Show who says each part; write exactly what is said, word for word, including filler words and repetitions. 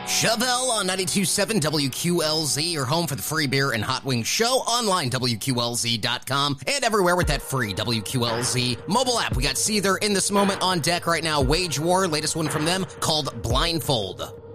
Speaker 1: Chevelle on ninety-two point seven W Q L Z, your home for the free beer and hot wings show, online W Q L Z dot com, and everywhere with that free W Q L Z mobile app. We got Seether in this moment on deck right now. Wage War, latest one from them called Blindfold.